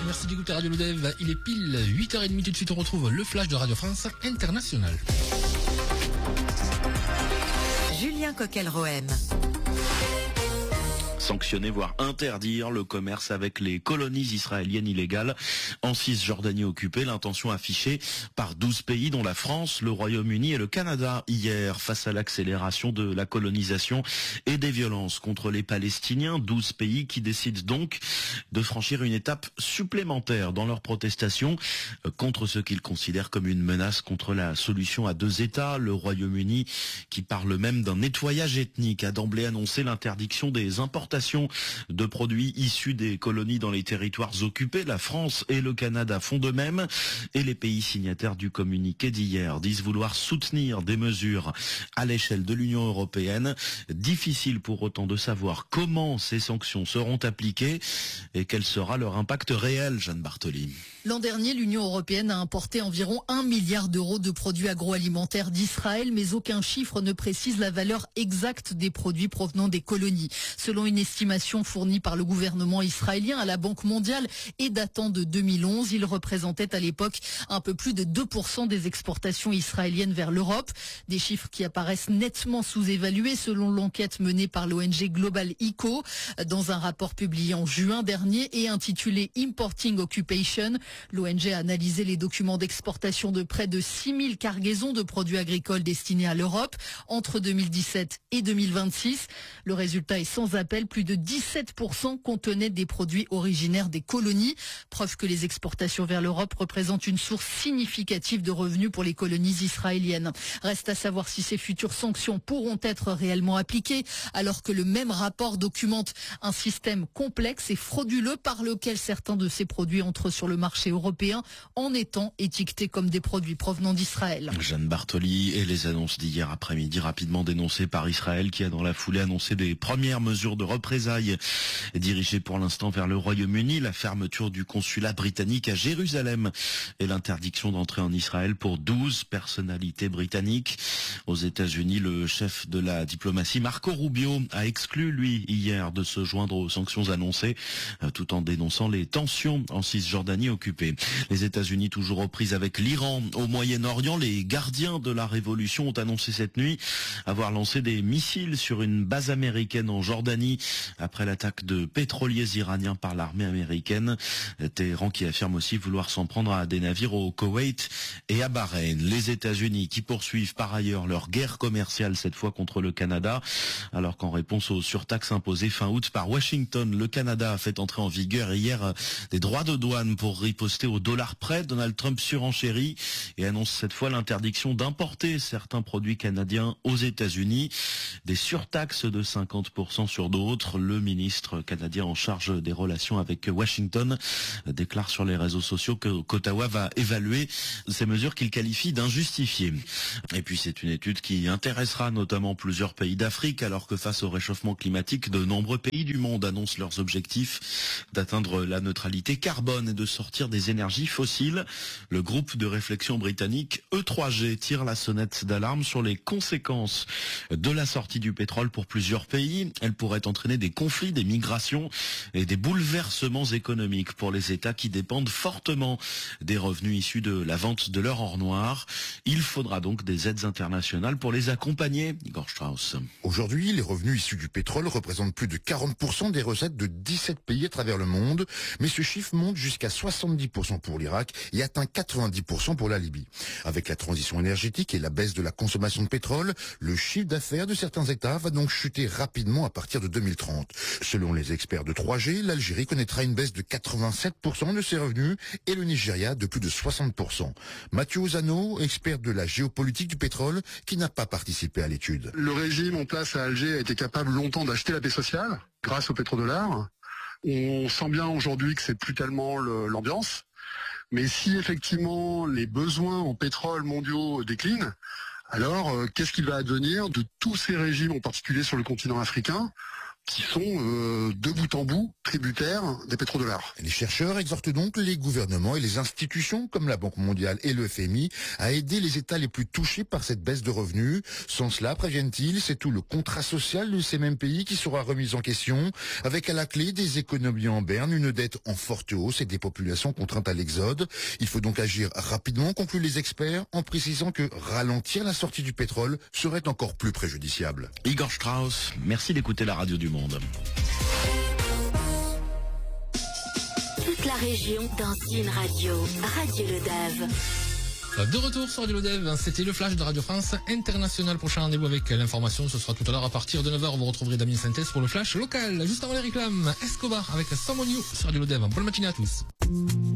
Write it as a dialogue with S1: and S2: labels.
S1: Merci d'écouter Radio Lodev. Il est pile 8h30. Tout de suite, on retrouve le flash de Radio France International.
S2: Julien Coquel-Rohem.
S3: Sanctionner, voire interdire le commerce avec les colonies israéliennes illégales en Cisjordanie occupée. L'intention affichée par 12 pays dont la France, le Royaume-Uni et le Canada hier face à l'accélération de la colonisation et des violences contre les Palestiniens. 12 pays qui décident donc de franchir une étape supplémentaire dans leur protestation contre ce qu'ils considèrent comme une menace contre la solution à deux États. Le Royaume-Uni, qui parle même d'un nettoyage ethnique, a d'emblée annoncé l'interdiction des importations de produits issus des colonies dans les territoires occupés. La France et le Canada font de même et les pays signataires du communiqué d'hier disent vouloir soutenir des mesures à l'échelle de l'Union européenne. Difficile pour autant de savoir comment ces sanctions seront appliquées et quel sera leur impact réel, Jeanne Bartoli.
S4: L'an dernier, l'Union européenne a importé environ 1 milliard d'euros de produits agroalimentaires d'Israël, mais aucun chiffre ne précise la valeur exacte des produits provenant des colonies. Selon une estimation fournie par le gouvernement israélien à la Banque mondiale et datant de 2011, il représentait à l'époque un peu plus de 2% des exportations israéliennes vers l'Europe. Des chiffres qui apparaissent nettement sous-évalués selon l'enquête menée par l'ONG Global Eco dans un rapport publié en juin dernier et intitulé Importing Occupation. L'ONG a analysé les documents d'exportation de près de 6000 cargaisons de produits agricoles destinés à l'Europe entre 2017 et 2026. Le résultat est sans appel, plus de 17% contenaient des produits originaires des colonies. Preuve que les exportations vers l'Europe représentent une source significative de revenus pour les colonies israéliennes. Reste à savoir si ces futures sanctions pourront être réellement appliquées, alors que le même rapport documente un système complexe et frauduleux par lequel certains de ces produits entrent sur le marché européen en étant étiquetés comme des produits provenant d'Israël.
S3: Jeanne Bartoli et les annonces d'hier après-midi rapidement dénoncées par Israël qui a dans la foulée annoncé des premières mesures de représailles dirigées pour l'instant vers le Royaume-Uni, la fermeture du consulat britannique à Jérusalem et l'interdiction d'entrer en Israël pour 12 personnalités britanniques. Aux États-Unis, le chef de la diplomatie Marco Rubio a exclu, lui, hier de se joindre aux sanctions annoncées tout en dénonçant les tensions en Cisjordanie occupée. Les États-Unis toujours aux prises avec l'Iran. Au Moyen-Orient, les gardiens de la révolution ont annoncé cette nuit avoir lancé des missiles sur une base américaine en Jordanie après l'attaque de pétroliers iraniens par l'armée américaine. Téhéran qui affirme aussi vouloir s'en prendre à des navires au Koweït et à Bahreïn. Les États-Unis qui poursuivent par ailleurs leur guerre commerciale, cette fois contre le Canada, alors qu'en réponse aux surtaxes imposées fin août par Washington, le Canada a fait entrer en vigueur hier des droits de douane pour riposter au dollar près. Donald Trump surenchérit et annonce cette fois l'interdiction d'importer certains produits canadiens aux États-Unis. Des surtaxes de 50% sur d'autres. Le ministre canadien en charge des relations avec Washington déclare sur les réseaux sociaux qu'Ottawa va évaluer ces mesures qu'il qualifie d'injustifiées. Et puis c'est une étude qui intéressera notamment plusieurs pays d'Afrique, alors que face au réchauffement climatique, de nombreux pays du monde annoncent leurs objectifs d'atteindre la neutralité carbone et de sortir des énergies fossiles. Le groupe de réflexion britannique E3G tire la sonnette d'alarme sur les conséquences de la sortie du pétrole pour plusieurs pays. Elle pourrait entraîner des conflits, des migrations et des bouleversements économiques pour les États qui dépendent fortement des revenus issus de la vente de leur or noir. Il faudra donc des aides internationales pour les accompagner. Igor Strauss.
S5: Aujourd'hui, les revenus issus du pétrole représentent plus de 40% des recettes de 17 pays à travers le monde, mais ce chiffre monte jusqu'à 70% pour l'Irak et atteint 90% pour la Libye. Avec la transition énergétique et la baisse de la consommation de pétrole, le chiffre d'affaires de certains États va donc chuter rapidement à partir de 2030. Selon les experts de 3G, l'Algérie connaîtra une baisse de 87% de ses revenus et le Nigeria de plus de 60%. Mathieu Ozano, expert de la géopolitique du pétrole, qui n'a pas participé à l'étude.
S6: Le régime en place à Alger a été capable longtemps d'acheter la paix sociale grâce au pétrodollar. On sent bien aujourd'hui que c'est plus tellement l'ambiance. Mais si effectivement les besoins en pétrole mondiaux déclinent, alors qu'est-ce qu'il va advenir de tous ces régimes, en particulier sur le continent africain, qui sont de bout en bout tributaires des pétrodollars.
S5: Les chercheurs exhortent donc les gouvernements et les institutions comme la Banque mondiale et le FMI à aider les États les plus touchés par cette baisse de revenus. Sans cela, préviennent-ils, c'est tout le contrat social de ces mêmes pays qui sera remis en question, avec à la clé des économies en berne, une dette en forte hausse et des populations contraintes à l'exode. Il faut donc agir rapidement, concluent les experts, en précisant que ralentir la sortie du pétrole serait encore plus préjudiciable.
S3: Igor Strauss, merci d'écouter la radio du Monde.
S7: Toute la région dans une radio. Radio Le Dave.
S1: De retour sur Radio Lodev, c'était le flash de Radio France International. Prochain rendez-vous avec l'information, ce sera tout à l'heure à partir de 9h. Vous retrouverez Damien Synthèse pour le flash local. Juste avant les réclames, Escobar avec Someone You sur Radio Lodev. Bonne matinée à tous.